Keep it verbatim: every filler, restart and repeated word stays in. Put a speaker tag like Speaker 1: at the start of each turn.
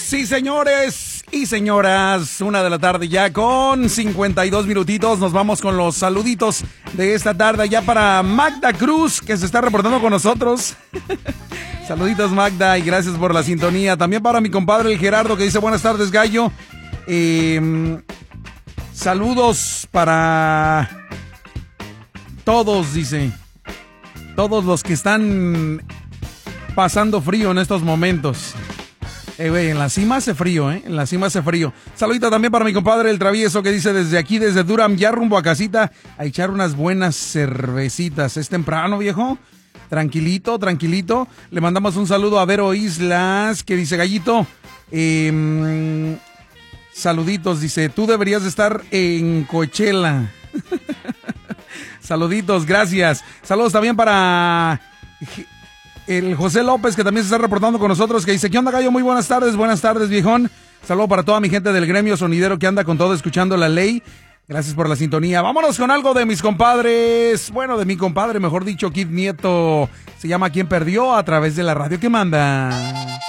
Speaker 1: Sí, señores y señoras, una de la tarde ya con cincuenta y dos minutitos. Nos vamos con los saluditos de esta tarde ya para Magda Cruz, que se está reportando con nosotros. Saluditos, Magda, y gracias por la sintonía. También para mi compadre el Gerardo, que dice buenas tardes, gallo. Eh, saludos para todos, dice. Todos los que están pasando frío en estos momentos. Eh, güey, en la cima hace frío, ¿eh? En la cima hace frío. Saludita también para mi compadre el Travieso, que dice desde aquí, desde Durham, ya rumbo a casita, a echar unas buenas cervecitas. ¿Es temprano, viejo? Tranquilito, tranquilito. Le mandamos un saludo a Vero Islas, que dice, gallito, eh, saluditos, dice, tú deberías de estar en Coachella. Saluditos, gracias. Saludos también para el José López, que también se está reportando con nosotros, que dice, ¿qué onda, gallo? Muy buenas tardes, buenas tardes, viejón. Saludo para toda mi gente del gremio sonidero que anda con todo escuchando la ley. Gracias por la sintonía. Vámonos con algo de mis compadres. Bueno, de mi compadre, mejor dicho, Kid Nieto. Se llama ¿Quién perdió? A través de la radio que manda.